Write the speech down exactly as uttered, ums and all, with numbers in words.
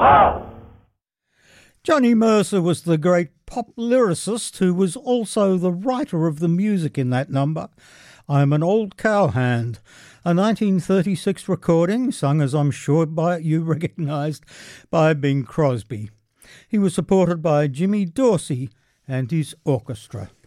Johnny Mercer was the great pop lyricist who was also the writer of the music in that number. I'm an Old Cowhand, a nineteen thirty-six recording, sung, as I'm sure by you recognised, by Bing Crosby. He was supported by Jimmy Dorsey and his orchestra.